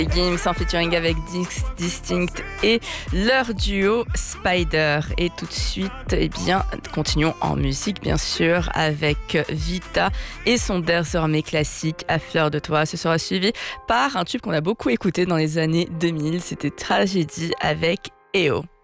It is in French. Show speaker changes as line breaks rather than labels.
Games en featuring avec Distinct et leur duo Spider. Et tout de suite, continuons en musique bien sûr avec Vita et son désormais classique À fleur de toi. Ce sera suivi par un tube qu'on a beaucoup écouté dans les années 2000, c'était Tragédie avec EO.